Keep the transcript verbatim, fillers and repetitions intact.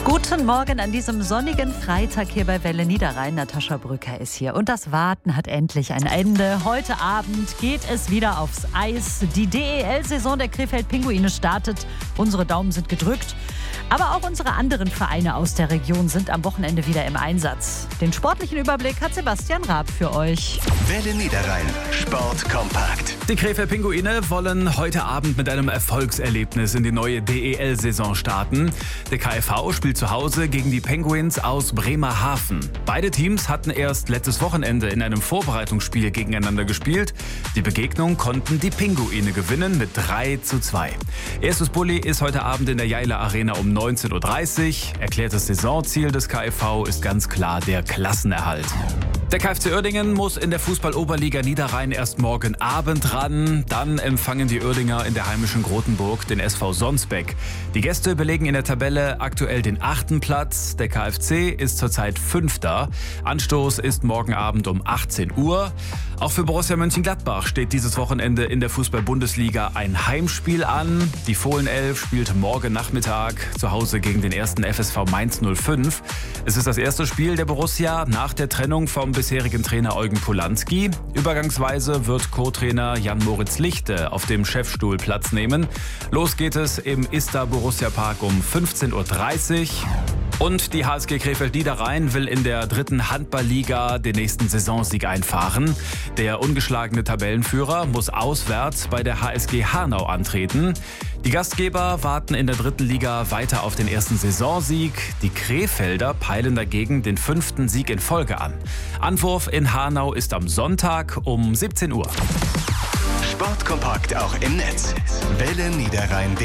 Guten Morgen an diesem sonnigen Freitag hier bei Welle Niederrhein. Natascha Brücker ist hier und das Warten hat endlich ein Ende. Heute Abend geht es wieder aufs Eis. Die D E L-Saison der Krefeld-Pinguine startet. Unsere Daumen sind gedrückt. Aber auch unsere anderen Vereine aus der Region sind am Wochenende wieder im Einsatz. Den sportlichen Überblick hat Sebastian Raab für euch. Welle Niederrhein, Sport kompakt. Die Krefeld-Pinguine wollen heute Abend mit einem Erfolgserlebnis in die neue D E L-Saison starten. Der K F V spielt zu Hause gegen die Penguins aus Bremerhaven. Beide Teams hatten erst letztes Wochenende in einem Vorbereitungsspiel gegeneinander gespielt. Die Begegnung konnten die Pinguine gewinnen mit drei zu zwei. Erstes Bulli ist heute Abend in der Jaila Arena um neunzehn Uhr dreißig. Erklärtes Saisonziel des K F V ist ganz klar der Klassenerhalt. Der K F C Uerdingen muss in der Fußball-Oberliga Niederrhein erst morgen Abend ran. Dann empfangen die Uerdinger in der heimischen Grotenburg den S V Sonsbeck. Die Gäste belegen in der Tabelle aktuell den achten Platz. Der K F C ist zurzeit Fünfter. Anstoß ist morgen Abend um achtzehn Uhr. Auch für Borussia Mönchengladbach steht dieses Wochenende in der Fußball-Bundesliga ein Heimspiel an. Die Fohlenelf spielt morgen Nachmittag zu Hause gegen den ersten F S V Mainz null fünf. Es ist das erste Spiel der Borussia nach der Trennung vom bisherigen Trainer Eugen Polanski. Übergangsweise wird Co-Trainer Jan-Moritz Lichte auf dem Chefstuhl Platz nehmen. Los geht es im Ista Borussia Park um fünfzehn Uhr dreißig. Und die H S G Krefeld-Niederrhein will in der dritten Handballliga den nächsten Saisonsieg einfahren. Der ungeschlagene Tabellenführer muss auswärts bei der H S G Hanau antreten. Die Gastgeber warten in der dritten Liga weiter auf den ersten Saisonsieg. Die Krefelder peilen dagegen den fünften Sieg in Folge an. Anwurf in Hanau ist am Sonntag um siebzehn Uhr. Sport kompakt auch im Netz. Welle Niederrhein.